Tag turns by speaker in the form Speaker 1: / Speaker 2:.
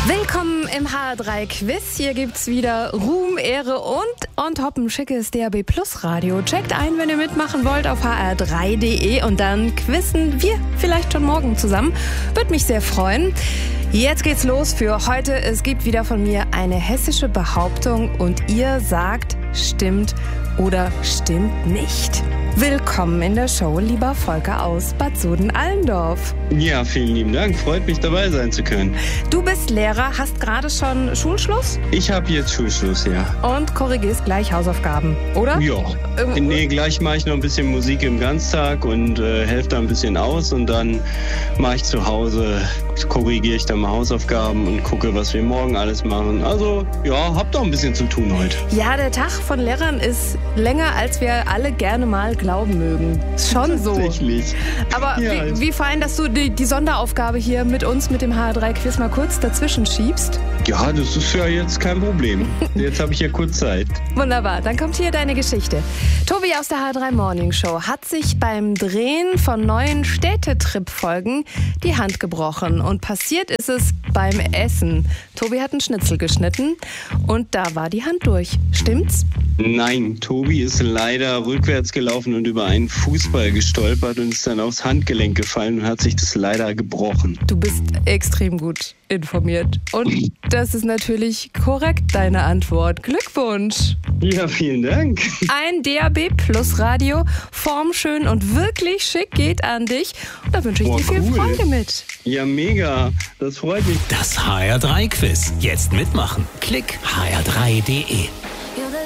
Speaker 1: Willkommen im HR3 Quiz. Hier gibt's wieder Ruhm, Ehre und on top ein schickes DAB Plus Radio. Checkt ein, wenn ihr mitmachen wollt auf hr3.de und dann quizzen wir vielleicht schon morgen zusammen. Würde mich sehr freuen. Jetzt geht's los für heute. Es gibt wieder von mir eine hessische Behauptung und ihr sagt, stimmt oder stimmt nicht. Willkommen in der Show, lieber Volker aus Bad Soden-Allendorf.
Speaker 2: Ja, vielen lieben Dank. Freut mich, dabei sein zu können.
Speaker 1: Du bist Lehrer, hast gerade schon Schulschluss?
Speaker 2: Ich habe jetzt Schulschluss, ja.
Speaker 1: Und korrigierst gleich Hausaufgaben, oder?
Speaker 2: Ja. Nee, gleich mache ich noch ein bisschen Musik im Ganztag und helfe da ein bisschen aus. Und dann mache ich zu Hause, korrigiere ich dann mal Hausaufgaben und gucke, was wir morgen alles machen. Also, ja, hab doch ein bisschen zu tun heute.
Speaker 1: Ja, der Tag von Lehrern ist länger, als wir alle gerne mal glauben mögen. Ist schon so.
Speaker 2: Tatsächlich.
Speaker 1: Aber
Speaker 2: Ja,
Speaker 1: wie fein, dass du die Sonderaufgabe hier mit uns, mit dem HR3-Quiz mal kurz dazwischen schiebst.
Speaker 2: Ja, das ist ja jetzt kein Problem. Jetzt habe ich ja kurz Zeit.
Speaker 1: Wunderbar, dann kommt hier deine Geschichte. Tobi aus der HR3 Morning Show hat sich beim Drehen von neuen Städtetrip-Folgen die Hand gebrochen. Und passiert ist es beim Essen. Tobi hat einen Schnitzel geschnitten und da war die Hand durch. Stimmt's?
Speaker 2: Nein, Tobi ist leider rückwärts gelaufen und über einen Fußball gestolpert und ist dann aufs Handgelenk gefallen und hat sich das leider gebrochen.
Speaker 1: Du bist extrem gut informiert. Und das ist natürlich korrekt, deine Antwort. Glückwunsch!
Speaker 2: Ja, vielen Dank.
Speaker 1: Ein DAB Plus Radio, formschön und wirklich schick geht an dich. Und da wünsche ich dir viel Freude mit.
Speaker 2: Ja, mega. Das freut mich.
Speaker 3: Das HR3 Quiz. Jetzt mitmachen. Klick hr3.de.